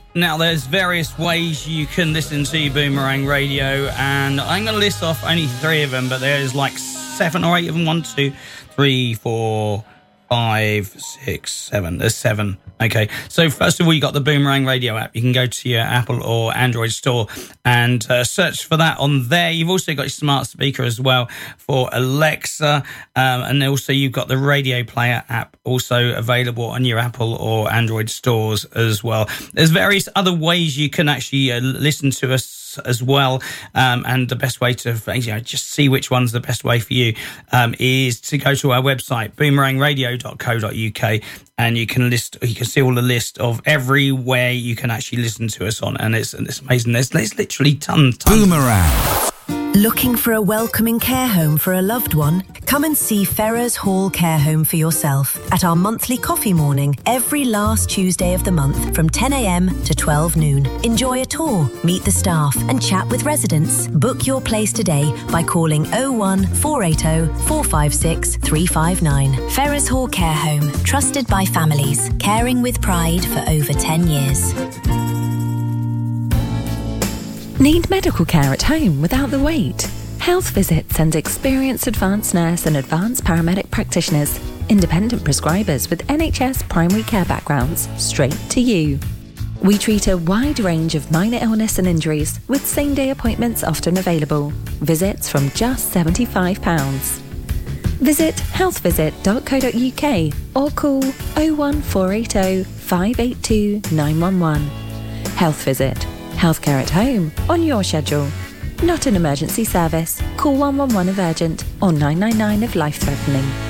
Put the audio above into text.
Now, there's various ways you can listen to Boomerang Radio, and I'm going to list off only 3 of them, but there's like 7 or 8 of them. 1, 2, 3, 4, 5, 6, 7. There's 7. Okay, so first of all, you got the Boomerang Radio app. You can go to your Apple or Android store and search for that on there. You've also got your smart speaker as well for Alexa, and also you've got the Radio Player app also available on your Apple or Android stores as well. There's various other ways you can actually listen to us as well, and the best way to just see which one's the best way for you is to go to our website, boomerangradio.co.uk, and you can see all the list of everywhere you can actually listen to us on, and it's amazing. There's literally tons. Boomerang. Looking for a welcoming care home for a loved one? Come and see Ferrers Hall Care Home for yourself at our monthly coffee morning every last Tuesday of the month from 10 a.m. to 12 noon. Enjoy a tour, meet the staff and chat with residents. Book your place today by calling 01 480 456 359. Ferrers Hall Care Home, trusted by families, caring with pride for over 10 years. Need medical care at home without the wait? Health Visit sends experienced advanced nurse and advanced paramedic practitioners, independent prescribers with NHS primary care backgrounds, straight to you. We treat a wide range of minor illness and injuries with same-day appointments often available. Visits from just £75. Visit healthvisit.co.uk or call 01480 582 911. Health Visit. Healthcare at home, on your schedule. Not an emergency service. Call 111 if urgent or 999 if life-threatening.